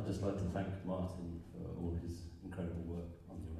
I'd just like to thank Martin for all his incredible work on the